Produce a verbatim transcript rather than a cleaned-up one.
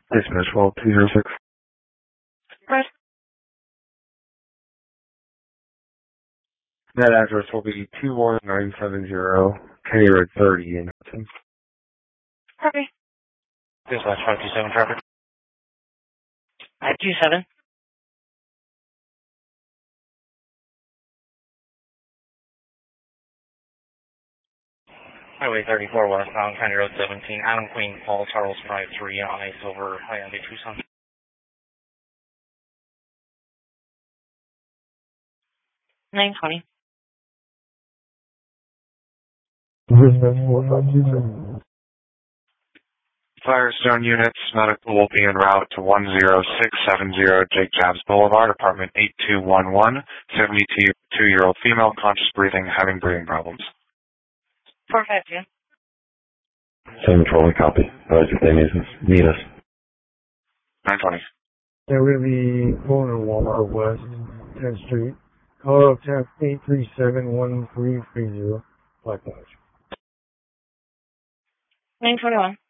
Dispatch twelve two zero six. Right. That address will be two one nine seven zero Kenny Road thirty in Hudson. Copy. Dispatch five two seven traffic. five two seven. Highway thirty-four westbound, County Road seventeen, Adam Queen, Paul Charles five three on a silver Hyundai Tucson. nine twenty. Firestone units, medical will be en route to one zero six seven zero Jake Jabs Boulevard, apartment eight two one one, seventy-two-year-old female, conscious breathing, having breathing problems. four five two. Same patrolling copy. Alright, if they need us. Need us. nine twenty. They're going to be going to Walmart West, tenth Street. Call up ten eight three seven one three three zero. Black Lodge. nine twenty-one.